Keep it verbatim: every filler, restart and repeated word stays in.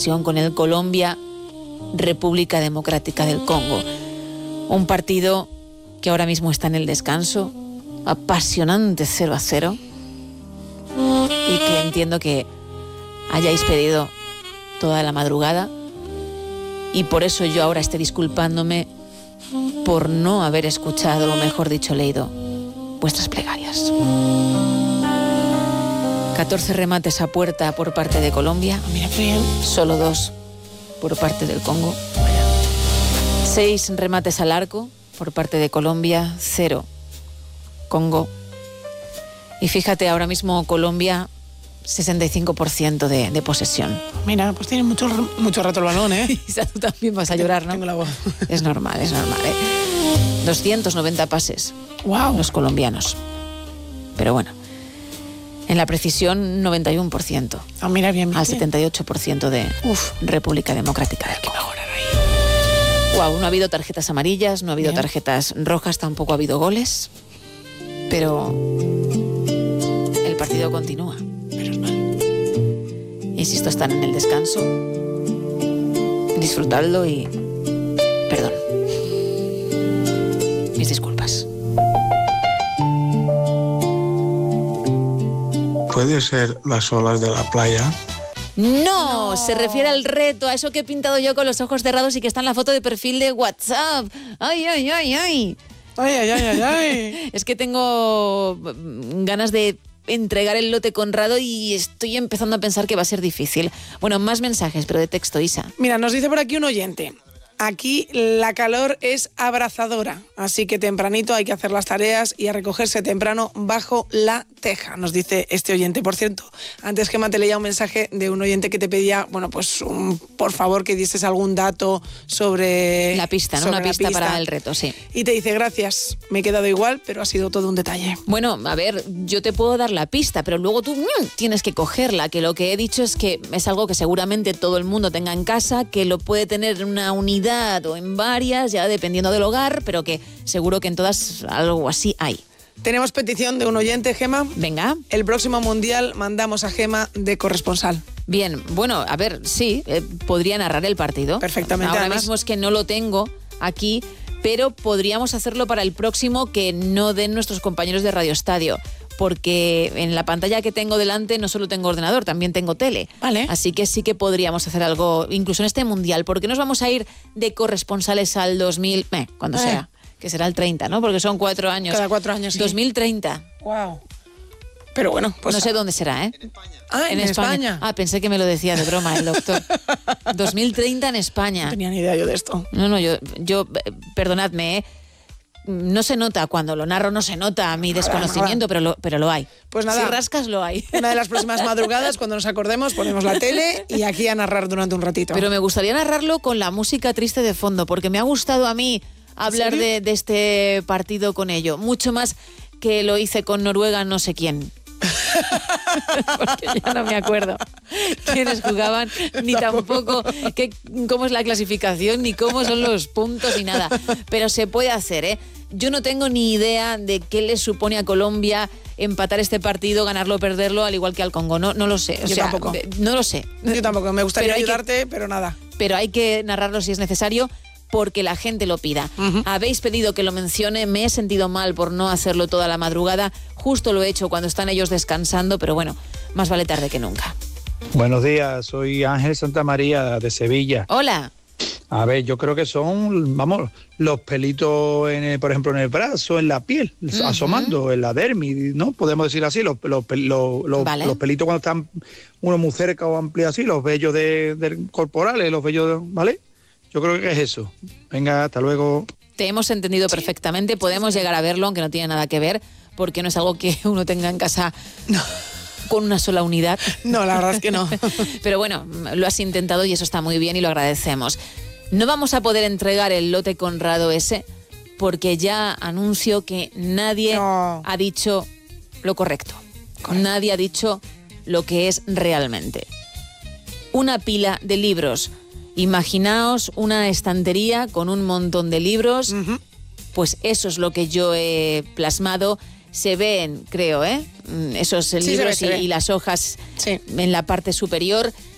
ocasión con el Colombia República Democrática del Congo. Un partido que ahora mismo está en el descanso, apasionante cero a cero, y que entiendo que hayáis pedido toda la madrugada, y por eso yo ahora estoy disculpándome por no haber escuchado, o mejor dicho, leído vuestras plegarias. catorce remates a puerta por parte de Colombia, solo dos por parte del Congo. Seis remates al arco por parte de Colombia, cero Congo. Y fíjate, ahora mismo Colombia, sesenta y cinco por ciento de, de posesión. Mira, pues tiene mucho, mucho rato el balón, ¿eh? Isa, tú también vas a llorar, ¿no? Tengo la voz. Es normal, es normal, ¿eh? doscientos noventa pases. Wow. Los colombianos. Pero bueno, en la precisión, noventa y uno por ciento. Ah, mira, bien, bien. Al setenta y ocho por ciento de Uf. República Democrática del Congo. Wow, no ha habido tarjetas amarillas, no ha habido bien. tarjetas rojas, tampoco ha habido goles. Pero el partido continúa. Menos mal. Insisto, están en el descanso. Disfrutadlo y... Perdón. Mis disculpas. ¿Puede ser las olas de la playa? No, no, se refiere al reto, a eso que he pintado yo con los ojos cerrados y que está en la foto de perfil de WhatsApp. Ay, ay, ay, ay. Ay, ay, ay, ay, ay. Es que tengo ganas de entregar el lote Conrado y estoy empezando a pensar que va a ser difícil. Bueno, más mensajes, pero de texto, Isa. Mira, nos dice por aquí un oyente. Aquí la calor es abrazadora, así que tempranito hay que hacer las tareas y a recogerse temprano bajo la teja, nos dice este oyente. Por cierto, antes Gemma te leía un mensaje de un oyente que te pedía, bueno, pues un, por favor que dieses algún dato sobre... La pista, ¿no? Una pista, pista para el reto, sí. Y te dice, gracias, me he quedado igual, pero ha sido todo un detalle. Bueno, a ver, yo te puedo dar la pista, pero luego tú mmm, tienes que cogerla, que lo que he dicho es que es algo que seguramente todo el mundo tenga en casa, que lo puede tener en una unidad o en varias, ya dependiendo del hogar, pero que seguro que en todas algo así hay. Tenemos petición de un oyente, Gemma. Venga. El próximo Mundial mandamos a Gemma de corresponsal. Bien, bueno, a ver, sí, eh, podría narrar el partido. Perfectamente. Ahora además, mismo es que no lo tengo aquí, pero podríamos hacerlo para el próximo que no den nuestros compañeros de Radio Estadio. Porque en la pantalla que tengo delante no solo tengo ordenador, también tengo tele. Vale. Así que sí que podríamos hacer algo, incluso en este Mundial, porque nos vamos a ir de corresponsales al dos mil, eh, cuando eh. sea, que será el treinta, ¿no? Porque son cuatro años. Cada cuatro años, sí. dos mil treinta. Wow. Pero bueno, pues... No sé dónde será, ¿eh? En España. Ah, en, en España. España. Ah, pensé que me lo decía de broma el doctor. dos mil treinta en España. No tenía ni idea yo de esto. No, no, yo, yo perdonadme, ¿eh? No se nota, cuando lo narro no se nota mi desconocimiento, pero lo, pero lo hay. Pues nada, si rascas lo hay. Una de las próximas madrugadas, cuando nos acordemos, ponemos la tele y aquí a narrar durante un ratito. Pero me gustaría narrarlo con la música triste de fondo, porque me ha gustado a mí hablar de, de este partido con ello. Mucho más que lo hice con Noruega no sé quién. Porque ya no me acuerdo quiénes jugaban, ni tampoco qué, cómo es la clasificación, ni cómo son los puntos, ni nada. Pero se puede hacer, ¿eh? Yo no tengo ni idea de qué le supone a Colombia empatar este partido, ganarlo o perderlo, al igual que al Congo. No, no lo sé. O Yo sea, tampoco. No lo sé. Yo tampoco. Me gustaría pero ayudarte, que, pero nada. Pero hay que narrarlo si es necesario, porque la gente lo pida. Uh-huh. Habéis pedido que lo mencione, me he sentido mal por no hacerlo toda la madrugada, justo lo he hecho cuando están ellos descansando, pero bueno, más vale tarde que nunca. Buenos días, soy Ángel Santamaría de Sevilla. Hola. A ver, yo creo que son, vamos, los pelitos, en el, por ejemplo, en el brazo, en la piel, uh-huh. asomando, en la dermis, ¿no? Podemos decir así, los, los, los, los, vale. los pelitos cuando están uno muy cerca o amplio así, los vellos de, de corporales, los vellos, ¿vale? Yo creo que es eso. Venga, hasta luego. Te hemos entendido sí. perfectamente. Podemos llegar a verlo, aunque no tiene nada que ver, porque no es algo que uno tenga en casa no. con una sola unidad. No, la verdad es que no. Pero bueno, lo has intentado y eso está muy bien y lo agradecemos. No vamos a poder entregar el lote Conrado ese, porque ya anuncio que nadie no. ha dicho lo correcto. correcto. Nadie ha dicho lo que es realmente. Una pila de libros. Imaginaos una estantería con un montón de libros, uh-huh. pues eso es lo que yo he plasmado. Se ven, creo, ¿eh? esos sí, libros y, y las hojas sí. en la parte superior.